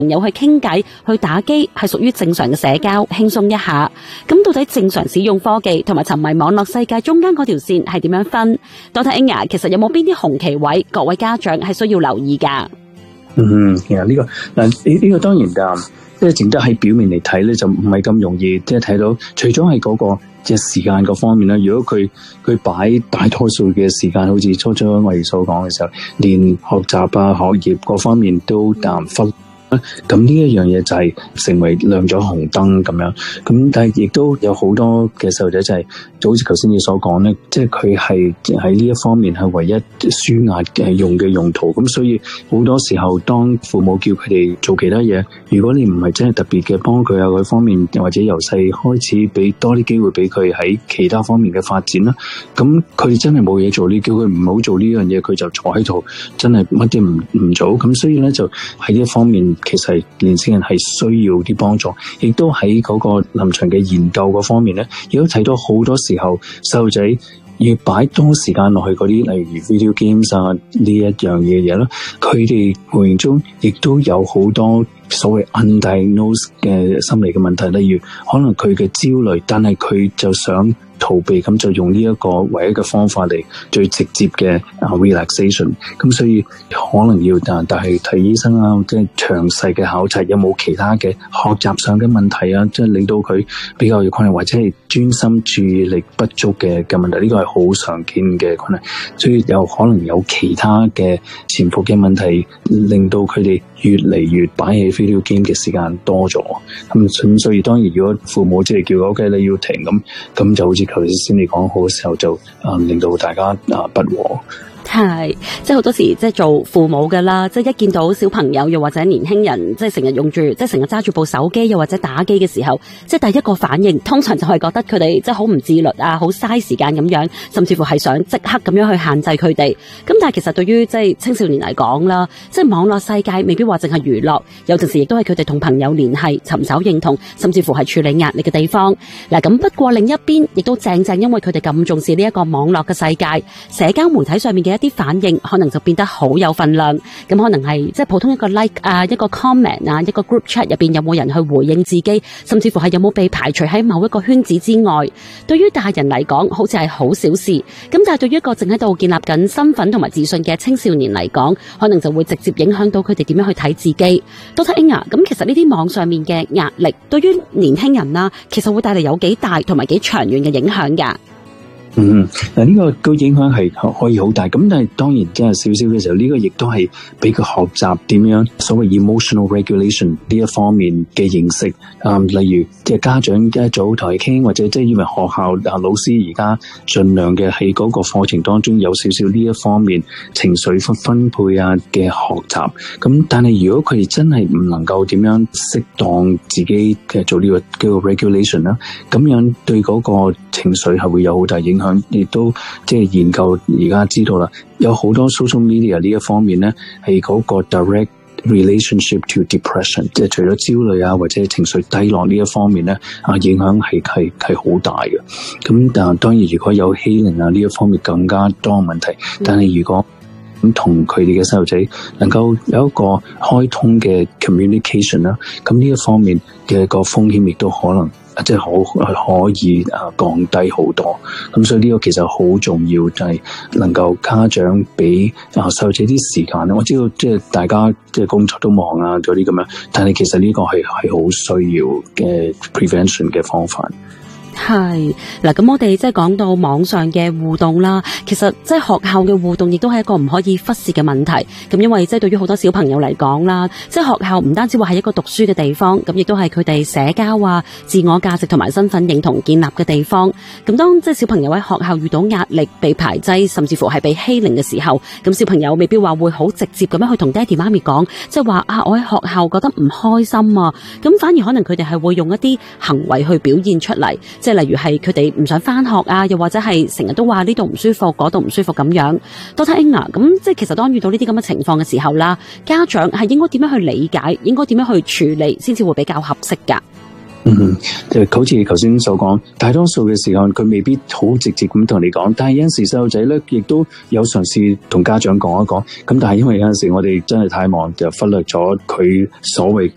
朋友去傾偈、去打機係屬於正常嘅社交，輕鬆一下。咁到底正常使用科技同埋沉迷網絡世界中間嗰條線係點樣分？Dr. Inga 其實有冇邊啲紅旗位，各位家長係需要留意㗎？ 其實呢個當然即係淨得喺表面嚟睇咧，就唔係咁容易即係睇到。除咗係嗰個即係時間嗰方面啦，如果佢擺大多數嘅時間，好似初我哋所講嘅時候，連學習啊、學業嗰方面都忽。咁呢一樣嘢就係成為亮咗紅燈咁樣。咁但係亦都有好多嘅細路仔就好似頭先你所講咧，即係佢係喺呢一方面係唯一舒壓嘅用途。咁所以好多時候當父母叫佢哋做其他嘢，如果你唔係真係特別嘅幫佢啊嗰方面，或者由細開始俾多啲機會俾佢喺其他方面嘅發展啦，咁佢哋真係冇嘢做，你叫佢唔好做呢樣嘢，佢就坐喺度，真係乜嘢唔做。咁所以咧就喺呢一方面，其實年輕人係需要啲幫助，亦都喺嗰個臨床嘅研究嗰方面咧，亦都睇到好多時候細路仔要擺多時間落去嗰啲，例如 video games 啊呢一樣嘢啦，佢哋無形中亦都有好多所謂 undiagnosed 嘅心理嘅問題，例如可能佢嘅焦慮，但係佢就想逃避，咁就用呢一個唯一嘅方法嚟最直接嘅relaxation。咁所以可能要但係睇醫生啊，即係詳細嘅考察有冇其他嘅學習上嘅問題啊，即係令到佢比較有困難，或者係專心注意力不足嘅問題，呢個係好常見嘅困難。所以有可能有其他嘅潛伏嘅問題，令到佢哋越嚟越擺喺 video game 嘅時間多咗。咁所以當然如果父母即係叫 OK 你要停，咁就好似頭先你講好嘅時候就令到大家不和。 係，即係好多時即係做父母嘅啦，即係一見到小朋友又或者年輕人，即係成日用住，即係成日揸住部手機又或者打機嘅時候，即係第一個反應通常就係覺得佢哋即係好唔自律啊，好嘥時間咁樣，甚至乎係想即刻咁樣去限制佢哋。咁但係其實對於即係青少年嚟講啦，即係網絡世界未必話淨係娛樂，有陣時亦都係佢哋同朋友聯繫、尋找認同，甚至乎係處理壓力嘅地方。嗱，咁不過另一邊亦都正因為佢哋咁重視呢一個網絡嘅世界，社交媒體上面嘅啲反應可能就變得好有分量，咁可能係即係普通一個 like 啊，一個 comment 啊，一個 group chat 入邊有冇人去回應自己，甚至乎係有冇被排除喺某一個圈子之外。對於大人嚟講好似係好小事，咁但係對於一個正喺度建立緊身份同埋自信嘅青少年嚟講，可能就會直接影響到佢哋點樣去睇自己。Dr. Inga，咁其實呢啲網上面嘅壓力對於年輕人啦，其實會帶嚟有幾大同埋幾長遠嘅影響㗎？ 嗱，呢個影響係可以好大，咁但係當然真係少少嘅時候，呢個亦都係俾佢學習點樣所謂 emotional regulation 呢一方面嘅認識。例如即係家長一早同佢傾，或者即係因為學校老師而家盡量嘅喺嗰個課程當中有少少呢一方面情緒分配啊嘅學習。咁但係如果佢哋真係唔能夠點樣適當自己嘅做呢個叫 regulation 啦，咁樣對嗰個情緒係會有好大影響。亦都即係研究而家知道啦，有好多 social media 呢一方面咧，係嗰個 direct relationship to depression， 即係除咗焦慮啊或者情緒低落呢一方面咧，影響係好大嘅。咁但係當然如果有欺凌啊呢一方面更加多問題，但係如果咁同佢哋嘅細路仔能夠有一個開通嘅 communication 啦，咁呢一方面嘅個風險亦都可能即係可以降低好多。咁所以呢個其實好重要，就係能夠家長俾細路仔啲時間。我知道即係大家即係工作都忙啊，嗰啲咁樣，但係其實呢個係好需要嘅 prevention 嘅方法。 係嗱，咁我哋即係講到網上嘅互動啦，其實即係學校嘅互動亦都係一個唔可以忽視嘅問題。咁因為即係對於好多小朋友嚟講啦，即係學校唔單止話係一個讀書嘅地方，咁亦都係佢哋社交啊、自我價值同埋身份認同建立嘅地方。咁當即係小朋友喺學校遇到壓力、被排擠，甚至乎係被欺凌嘅時候，咁小朋友未必話會好直接咁樣去同爹哋媽咪講，即係話我喺學校覺得唔開心啊。咁反而可能佢哋係會用一啲行為去表現出嚟。即係例如係佢哋唔想返學啊，又或者係成日都話呢度唔舒服，嗰度唔舒服咁樣。Dr. Inga，咁即係其實當遇到呢啲咁嘅情況嘅時候啦，家長係應該點樣去理解，應該點樣去處理，先至會比較合適㗎？ 就好似頭先所講，大多數嘅時間佢未必好直接咁同你講，但係有陣時細路仔咧，亦都有嘗試同家長講一講。咁但係因為有陣時我哋真係太忙，就忽略咗佢所謂